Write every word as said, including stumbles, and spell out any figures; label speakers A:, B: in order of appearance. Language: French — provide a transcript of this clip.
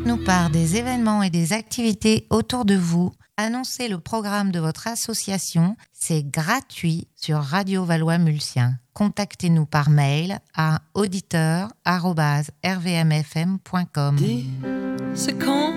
A: Faites-nous part des événements et des activités autour de vous. Annoncez le programme de votre association. C'est gratuit sur Radio Valois-Mulsien. Contactez-nous par mail à auditeur arobase r v m f m point com.
B: C'est quand